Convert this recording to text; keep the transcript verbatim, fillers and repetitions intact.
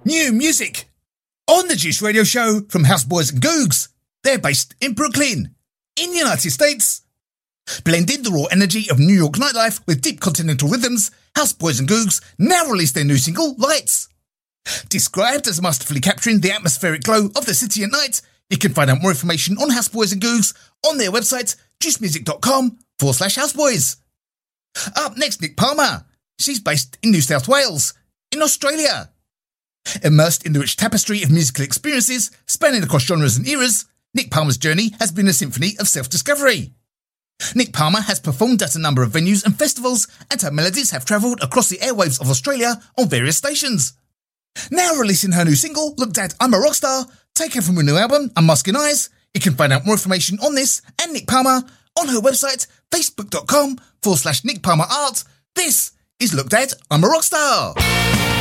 New music on the Juice Radio Show from Houseboys and Googs. They're based in Brooklyn, in the United States. Blending the raw energy of New York nightlife with deep continental rhythms, Houseboys and Googs now released their new single, Lights. Described as masterfully capturing the atmospheric glow of the city at night, you can find out more information on Houseboys and Googs on their website, juicemusic.com forward slash houseboys. Up next, Nick Palmer. She's based in New South Wales, in Australia. Immersed in the rich tapestry of musical experiences spanning across genres and eras, Nick Palmer's journey has been a symphony of self-discovery. Nick Palmer has performed at a number of venues and festivals, and her melodies have travelled across the airwaves of Australia on various stations. Now releasing her new single, Looked At I'm a Rockstar, taken from her new album, Unmasking Eyes. You can find out more information on this and Nick Palmer on her website, facebook.com forward slash Nick Palmer Art. This is Looked At I'm a Rockstar.